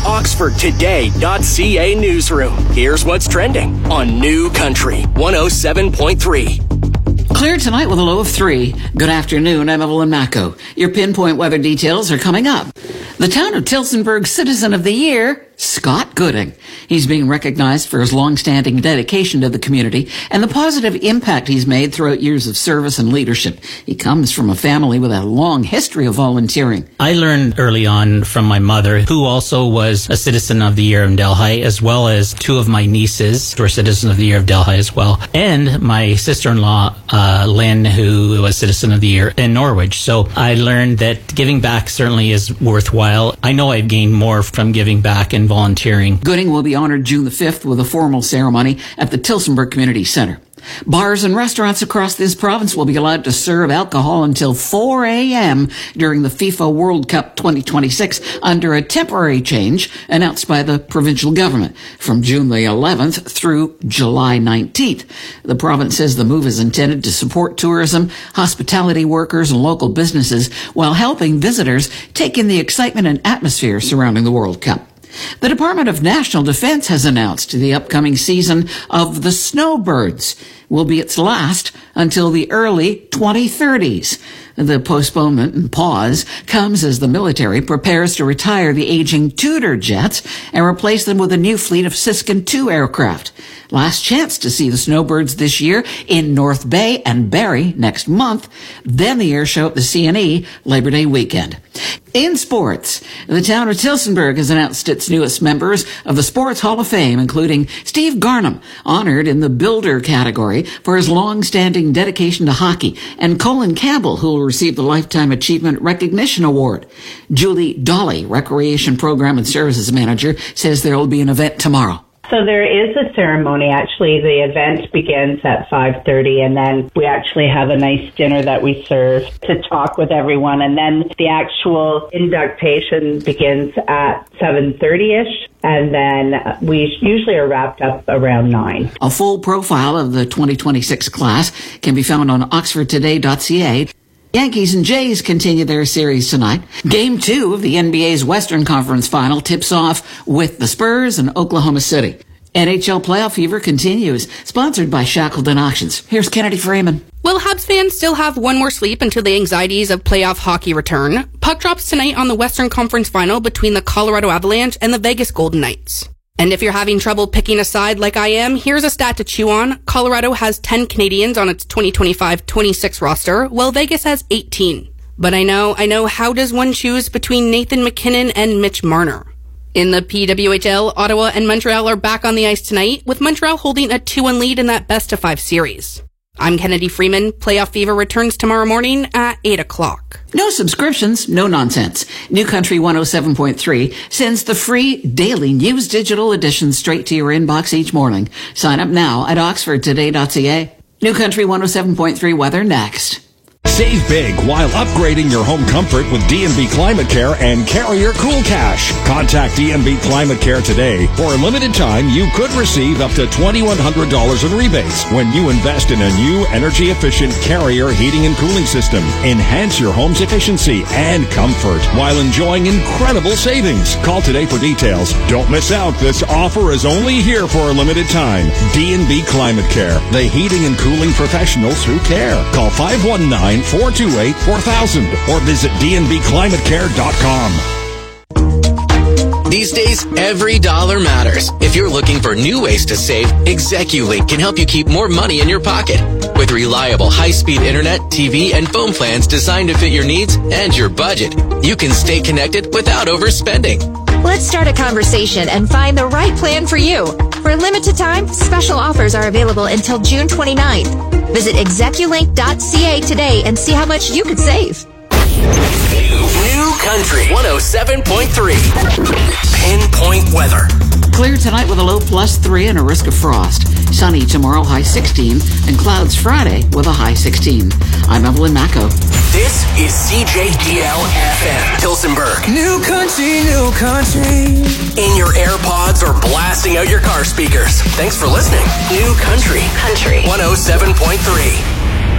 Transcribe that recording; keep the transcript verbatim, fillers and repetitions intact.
the Oxford Today dot C A newsroom. Here's what's trending on New Country one oh seven point three. Clear tonight with a low of three. Good afternoon, I'm Evelyn Macco. Your pinpoint weather details are coming up. The town of Tillsonburg Citizen of the Year, Scott Gooding. He's being recognized for his long-standing dedication to the community and the positive impact he's made throughout years of service and leadership. He comes from a family with a long history of volunteering. I learned early on from my mother, who also was a Citizen of the Year in Delhi, as well as two of my nieces who were Citizen of the Year of Delhi as well, and my sister-in-law, uh, Lynn, who was Citizen of the Year in Norwich. So I learned that giving back certainly is worthwhile. I know I've gained more from giving back and volunteering. Gooding will be honored June the fifth with a formal ceremony at the Tillsonburg Community Center. Bars and restaurants across this province will be allowed to serve alcohol until four a.m. during the FIFA World Cup twenty twenty-six under a temporary change announced by the provincial government from June the eleventh through July nineteenth. The province says the move is intended to support tourism, hospitality workers, and local businesses while helping visitors take in the excitement and atmosphere surrounding the World Cup. The Department of National Defense has announced the upcoming season of the Snowbirds will be its last until the early twenty thirties. The postponement and pause comes as the military prepares to retire the aging Tudor jets and replace them with a new fleet of Siskin two aircraft. Last chance to see the Snowbirds this year in North Bay and Barrie next month, then the air show at the C N E Labor Day weekend. In sports, the town of Tillsonburg has announced its newest members of the Sports Hall of Fame, including Steve Garnham, honored in the Builder category for his long-standing dedication to hockey, and Colin Campbell, who will receive the Lifetime Achievement Recognition Award. Julie Dolly, Recreation Program and Services Manager, says there will be an event tomorrow. So there is a ceremony. Actually, the event begins at five thirty, and then we actually have a nice dinner that we serve to talk with everyone. And then the actual induction begins at seven thirty-ish, and then we usually are wrapped up around nine. A full profile of the twenty twenty-six class can be found on Oxford Today dot C A. Yankees and Jays continue their series tonight. Game two of the N B A's Western Conference Final tips off with the Spurs and Oklahoma City. N H L playoff fever continues, sponsored by Shackleton Auctions. Here's Kennedy Freeman. Will Habs fans still have one more sleep until the anxieties of playoff hockey return? Puck drops tonight on the Western Conference Final between the Colorado Avalanche and the Vegas Golden Knights. And if you're having trouble picking a side like I am, here's a stat to chew on. Colorado has ten Canadians on its twenty twenty-five twenty-six roster, while Vegas has eighteen. But I know, I know, how does one choose between Nathan McKinnon and Mitch Marner? In the P W H L, Ottawa and Montreal are back on the ice tonight, with Montreal holding a two one lead in that best-of-five series. I'm Kennedy Freeman. Playoff Fever returns tomorrow morning at eight o'clock. No subscriptions, no nonsense. New Country one oh seven point three sends the free daily news digital edition straight to your inbox each morning. Sign up now at Oxford Today dot C A. New Country one oh seven point three weather next. Save big while upgrading your home comfort with D and B Climate Care and Carrier Cool Cash. Contact D and B Climate Care today. For a limited time, you could receive up to two thousand one hundred dollars in rebates when you invest in a new energy-efficient Carrier heating and cooling system. Enhance your home's efficiency and comfort while enjoying incredible savings. Call today for details. Don't miss out. This offer is only here for a limited time. D and B Climate Care, the heating and cooling professionals who care. Call five one nine, four two eight, four thousand or visit d n b climate care dot com. These days, every dollar matters. If you're looking for new ways to save, ExecuLink can help you keep more money in your pocket. With reliable high-speed internet, T V, and phone plans designed to fit your needs and your budget, you can stay connected without overspending. Let's start a conversation and find the right plan for you. For a limited time, special offers are available until June twenty-ninth. Visit execulink dot c a today and see how much you could save. New Country one oh seven point three. Pinpoint weather. Clear tonight with a low plus three and a risk of frost. Sunny tomorrow, high sixteen, and clouds Friday with a high sixteen. I'm Evelyn Macco. This is C J D L F M, Tillsonburg. New country, new country. In your AirPods or blasting out your car speakers. Thanks for listening. New Country. Country. one oh seven point three.